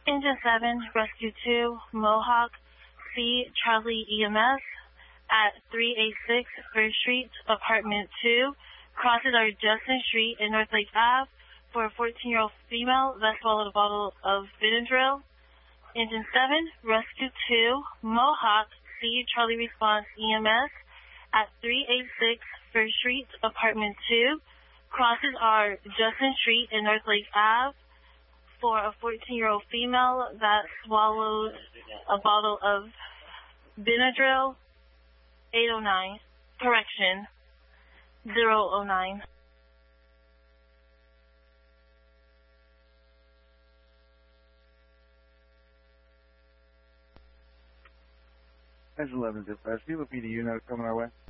Engine 7, Rescue 2, Mohawk, C. Charlie EMS at 386 First Street, Apartment 2, crosses our Justin Street in North Lake Ave for a 14-year-old female that swallowed a bottle of Benadryl. Engine 7, Rescue 2, Mohawk, C. Charlie Response EMS at 386 First Street, Apartment 2, crosses our Justin Street in North Lake Ave for a 14-year-old female that swallowed a bottle of Benadryl. 809. Correction. 009. That's 11 Rescue. Repeat, you know coming our way.